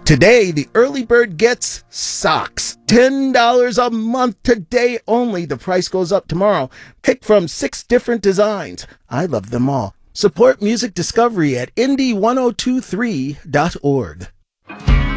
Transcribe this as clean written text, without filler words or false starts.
Today, the early bird gets socks. $10 a month today only. The price goes up tomorrow. Pick from 6 different designs. I love them all. Support music discovery at indie1023.org.